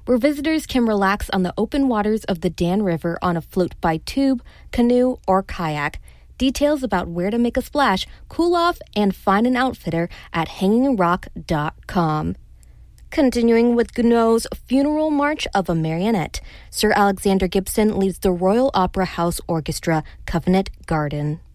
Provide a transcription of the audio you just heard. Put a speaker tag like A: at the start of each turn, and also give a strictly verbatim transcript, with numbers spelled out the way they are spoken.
A: where visitors can relax on the open waters of the Dan River on a float by tube, canoe, or kayak. Details about where to make a splash, cool off, and find an outfitter at hanging rock dot com. Continuing with Gounod's Funeral March of a Marionette, Sir Alexander Gibson leads the Royal Opera House Orchestra, Covent Garden.